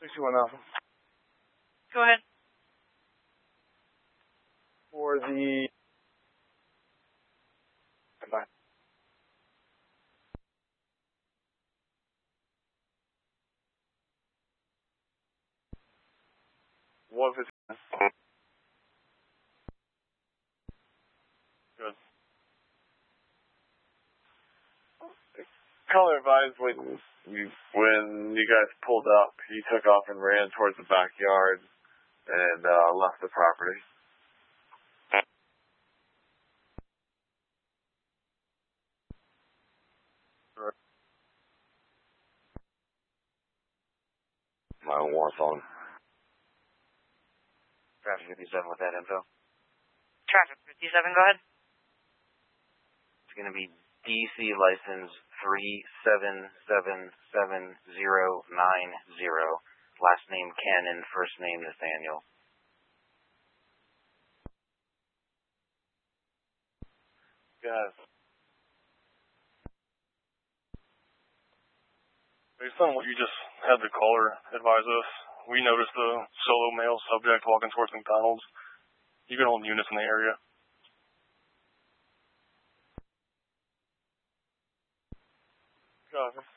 61 Alpha. Go ahead. For the... Goodbye. What if it's... Good. Caller advised when you guys pulled up, he took off and ran towards the backyard and left the property. My war phone. Traffic 57 with that info. Traffic 57, go ahead. It's going to be DC license 37777090. Last name Cannon, first name Nathaniel. Yes. Based on what you just had the caller advise us, we noticed the solo male subject walking towards McDonald's. You can hold units in the area. Copy.